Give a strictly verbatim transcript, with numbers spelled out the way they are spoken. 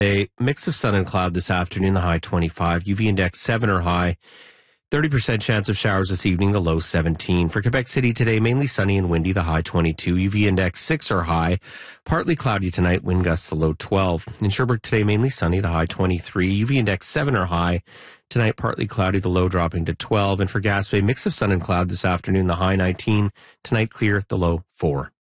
A mix of sun and cloud this afternoon, the high twenty-five. U V index seven or high. thirty percent chance of showers this evening, the low seventeen. For Quebec City today, mainly sunny and windy, the high twenty-two. U V index six or high. Partly cloudy tonight, wind gusts the low twelve. In Sherbrooke today, mainly sunny, the high twenty-three. U V index seven or high. Tonight, partly cloudy, the low dropping to twelve. And for Gaspé, mix of sun and cloud this afternoon, the high nineteen. Tonight, clear, the low four.